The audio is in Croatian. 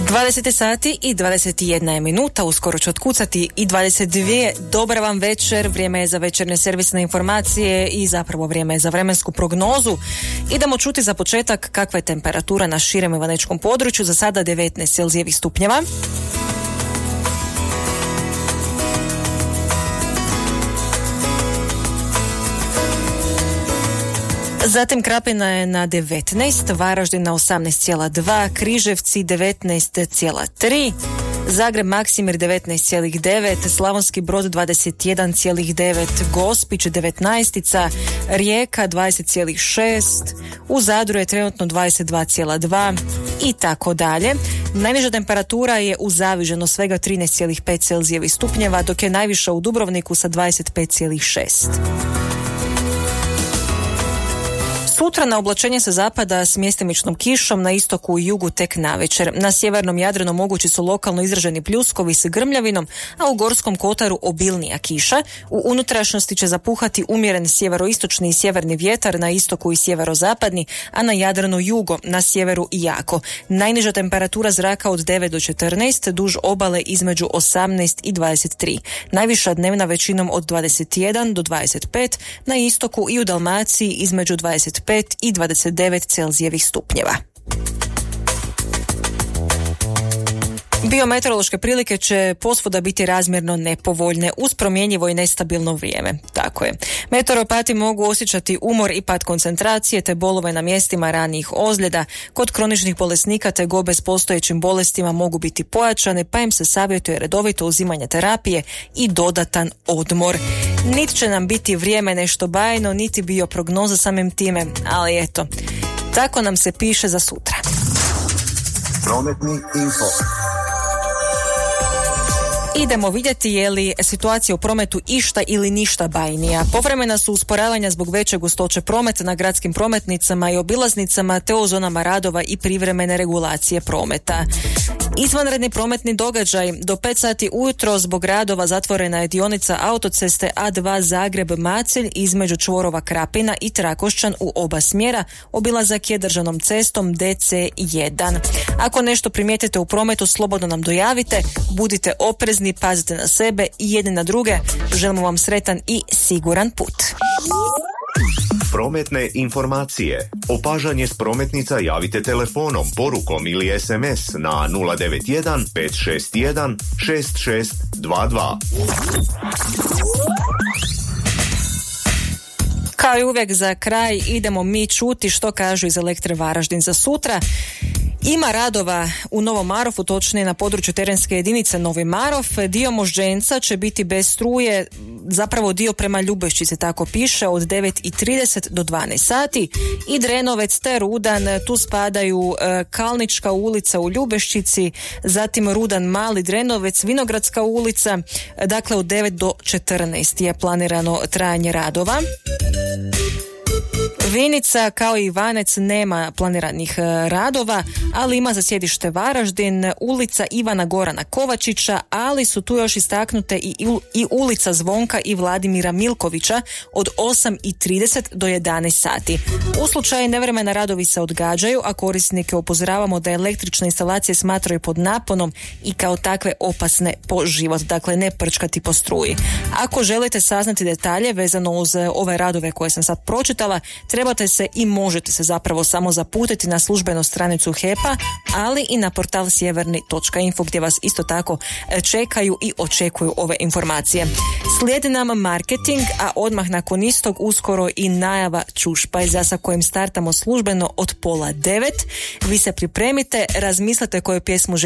20 sati i 21 je minuta, uskoro će otkucati i 22. Dobar vam večer, vrijeme je za večernje servisne informacije i zapravo vrijeme je za vremensku prognozu. Idemo čuti za početak kakva je temperatura na širem ivanečkom području, za sada 19 celzijevih stupnjeva. Zatim Krapina je na 19, Varaždin na 18,2, Križevci 19,3, Zagreb Maksimir 19,9, Slavonski Brod 21,9, Gospić 19, Rijeka 20,6, u Zadru je trenutno 22,2 i tako dalje. Najniža temperatura je u Zaviženo svega 13,5 celzijevih stupnjeva, dok je najviša u Dubrovniku sa 25,6. Sutra na oblačenje sa zapada s mjestimičnom kišom, na istoku i jugu tek navečer. Na sjevernom Jadranu mogući su lokalno izraženi pljuskovi s grmljavinom, a u Gorskom kotaru obilnija kiša. U unutrašnjosti će zapuhati umjeren sjeveroistočni i sjeverni vjetar, na istoku i sjeverozapadni, a na Jadranu jugo, na sjeveru i jako. Najniža temperatura zraka od 9 do 14, duž obale između 18 i 23. Najviša dnevna većinom od 21 do 25, na istoku i u Dalmaciji između 25 i 29 celzijevih stupnjeva. Biometeorološke prilike će posvuda biti razmjerno nepovoljne uz promjenjivo i nestabilno vrijeme. Tako je. Meteoropati mogu osjećati umor i pad koncentracije te bolove na mjestima ranijih ozljeda. Kod kroničnih bolesnika tegobe s postojećim bolestima mogu biti pojačane, pa im se savjetuje redovito uzimanje terapije i dodatan odmor. Niti će nam biti vrijeme nešto bajno, niti bio prognoza samim time, ali eto, tako nam se piše za sutra. Prometni info. Idemo vidjeti je li situacija u prometu išta ili ništa bajnija. Povremena su usporavanja zbog veće gustoće prometa na gradskim prometnicama i obilaznicama te u zonama radova i privremene regulacije prometa. Izvanredni prometni događaj. Do 5 sati ujutro zbog radova zatvorena je dionica autoceste A2 Zagreb-Macelj između čvorova Krapina i Trakošćan u oba smjera. Obilazak je državnom cestom DC1. Ako nešto primijetite u prometu, slobodno nam dojavite. Budite oprezni, pazite na sebe i jedni na druge. Želimo vam sretan i siguran put. Prometne informacije. Opažanje s prometnica javite telefonom, porukom ili SMS na 091 561 6622. Kao i uvijek za kraj idemo mi čuti što kažu iz Elektre Varaždin za sutra. Ima radova u Novom Marofu, točnije na području terenske jedinice Novi Marof. Dio Moždženca će biti bez struje, zapravo dio prema Ljubešćici, tako piše, od 9:30 do 12 sati. I Drenovec te Rudan, tu spadaju Kalnička ulica u Ljubešćici, zatim Rudan Mali Drenovec, Vinogradska ulica, dakle od 9 do 14 je planirano trajanje radova. Vinica kao i Ivanec nema planiranih radova, ali ima za sjedište Varaždin ulica Ivana Gorana Kovačića, ali su tu još istaknute i ulica Zvonka i Vladimira Milkovića od 8:30 do 11 sati. U slučaju nevremena radovi se odgađaju, a korisnike upozoravamo da električne instalacije smatraju pod naponom i kao takve opasne po život, dakle ne prčkati po struji. Ako želite saznati detalje vezano uz ove radove koje sam sad pročitala, trebate se i možete se zapravo samo zaputiti na službenu stranicu HEP-a, ali i na portal sjeverni.info gdje vas isto tako čekaju i očekuju ove informacije. Slijedi nam marketing, a odmah nakon istog uskoro i najava Čušpajza sa kojim startamo službeno od 8:30. Vi se pripremite, razmislite koju pjesmu